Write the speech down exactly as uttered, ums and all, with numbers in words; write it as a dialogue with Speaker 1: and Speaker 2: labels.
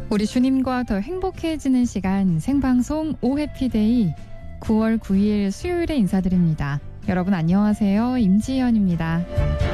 Speaker 1: 우리 주님과 더 행복해지는 시간 생방송 오해피데이 구월 구일 수요일에 인사드립니다. 여러분 안녕하세요. 임지연입니다.